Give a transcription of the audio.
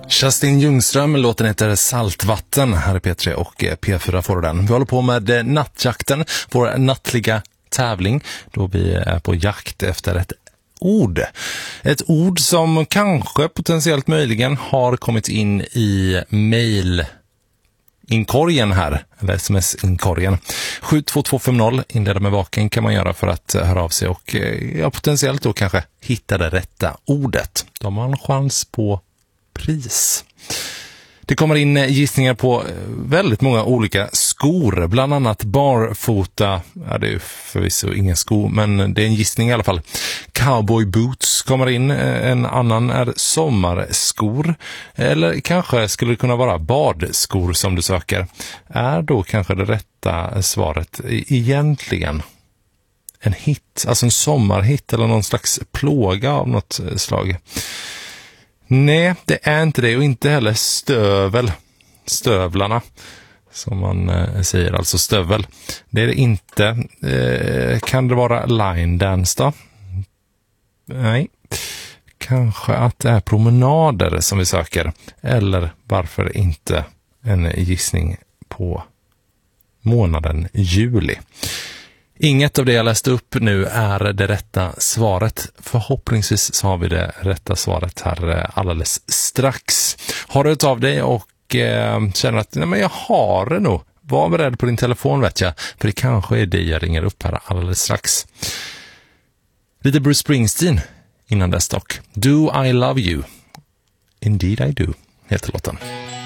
Justin Ljungström, låten heter Saltvatten. Här är P3 och P4 får den. Vi håller på med nattjakten, vår nattliga tävling, då vi är på jakt efter ett ord. Ett ord som kanske potentiellt möjligen har kommit in i mail-inkorgen här, eller sms-inkorgen. 72250 inleda med vaken kan man göra för att höra av sig och potentiellt då kanske hitta det rätta ordet. Då har man en chans på pris. Det kommer in gissningar på väldigt många olika skor, bland annat barfota, ja det är ju förvisso ingen sko, men det är en gissning i alla fall. Cowboy boots kommer in, en annan är sommarskor, eller kanske skulle det kunna vara badskor som du söker. Är då kanske det rätta svaret egentligen en hit, alltså en sommarhit eller någon slags plåga av något slag? Nej, det är inte det, och inte heller stövlarna som man säger, alltså stövel. Det är det inte. Kan det vara line dance då? Nej. Kanske att det är promenader som vi söker, eller varför inte en gissning på månaden juli. Inget av det jag läste upp nu är det rätta svaret. Förhoppningsvis så har vi det rätta svaret här alldeles strax. Har du av dig och känner att nej, men jag har det nog. Var beredd på din telefon, vet jag. För det kanske är det jag ringer upp här alldeles strax. Lite Bruce Springsteen innan dess dock. Do I love you? Indeed I do, heter låten.